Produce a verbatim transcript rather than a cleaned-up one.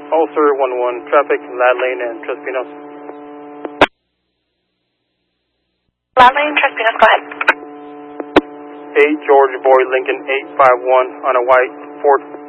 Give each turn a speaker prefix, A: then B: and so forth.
A: Ulster one one, traffic, Lad Lane and Tres Pinos.
B: Lad Lane, Tres Pinos, go ahead.
A: eight George Boy Lincoln eight five one on a white Ford.